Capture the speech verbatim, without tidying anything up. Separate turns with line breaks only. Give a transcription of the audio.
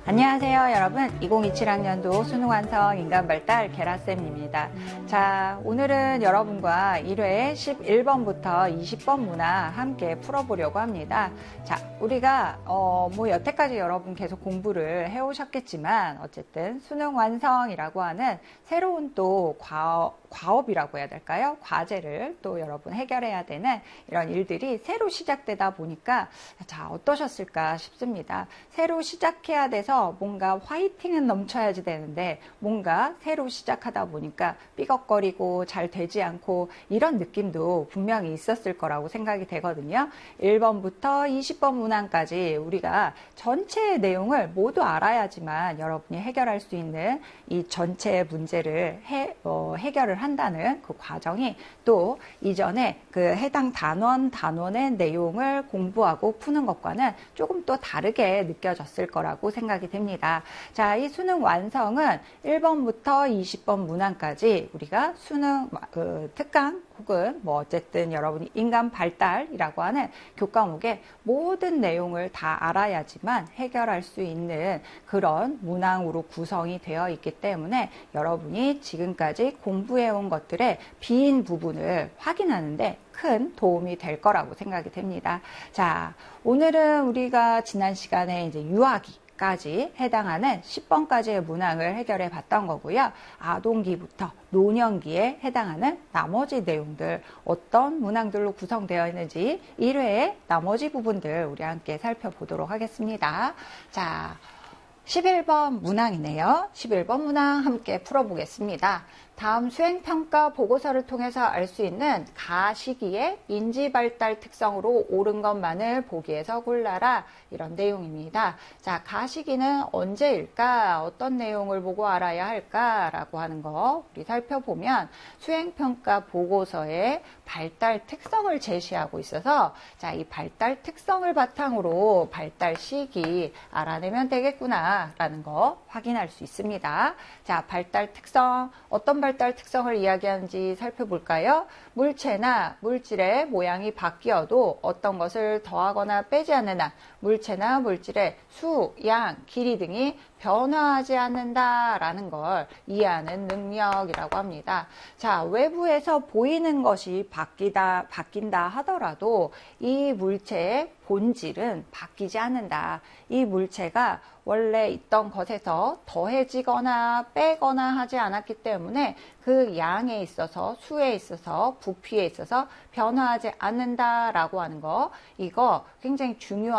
안녕하세요 여러분, 이천이십칠 학년도 수능완성 인간발달 계라쌤입니다. 자, 오늘은 여러분과 일 회 십일 번부터 이십 번 문항 함께 풀어보려고 합니다. 자, 우리가 어, 뭐 여태까지 여러분 계속 공부를 해오셨겠지만 어쨌든 수능완성이라고 하는 새로운 또 과업, 과업이라고 해야 될까요? 과제를 또 여러분 해결해야 되는 이런 일들이 새로 시작되다 보니까 자, 어떠셨을까 싶습니다. 새로 시작해야 돼서 뭔가 화이팅은 넘쳐야지 되는데 뭔가 새로 시작하다 보니까 삐걱거리고 잘 되지 않고 이런 느낌도 분명히 있었을 거라고 생각이 되거든요. 일 번부터 이십 번 문항까지 우리가 전체 내용을 모두 알아야지만 여러분이 해결할 수 있는 이 전체 문제를 해, 어, 해결을 한다는 그 과정이 또 이전에 그 해당 단원 단원의 내용을 공부하고 푸는 것과는 조금 또 다르게 느껴졌을 거라고 생각이 됩니다. 자, 이 수능 완성은 일 번부터 이십 번 문항까지 우리가 수능 그 특강 혹은 뭐 어쨌든 여러분이 인간 발달이라고 하는 교과목의 모든 내용을 다 알아야지만 해결할 수 있는 그런 문항으로 구성이 되어 있기 때문에 여러분이 지금까지 공부해온 것들의 빈 부분을 확인하는데 큰 도움이 될 거라고 생각이 됩니다. 자, 오늘은 우리가 지난 시간에 이제 유아기 까지 해당하는 십 번까지의 문항을 해결해 봤던 거고요. 아동기부터 노년기에 해당하는 나머지 내용들 어떤 문항들로 구성되어 있는지 일 회의 나머지 부분들 우리 함께 살펴보도록 하겠습니다. 자, 십일 번 문항이네요. 십일 번 문항 함께 풀어보겠습니다. 다음 수행평가 보고서를 통해서 알 수 있는 가 시기의 인지발달 특성으로 옳은 것만을 보기에서 골라라, 이런 내용입니다. 자, 가 시기는 언제일까? 어떤 내용을 보고 알아야 할까? 라고 하는 거 우리 살펴보면 수행평가 보고서의 발달 특성을 제시하고 있어서 자, 이 발달 특성을 바탕으로 발달 시기 알아내면 되겠구나 라는 거 확인할 수 있습니다. 자, 발달 특성, 어떤 발달 특성을 이야기하는지 살펴볼까요? 물체나 물질의 모양이 바뀌어도 어떤 것을 더하거나 빼지 않는 한 물체나 물질의 수, 양, 길이 등이 변화하지 않는다라는 걸 이해하는 능력이라고 합니다. 자, 외부에서 보이는 것이 바뀌다, 바뀐다 하더라도 이 물체의 본질은 바뀌지 않는다. 이 물체가 원래 있던 것에서 더해지거나 빼거나 하지 않았기 때문에 그 양에 있어서 수에 있어서 부피에 있어서 변화하지 않는다라고 하는 거, 이거 굉장히 중요한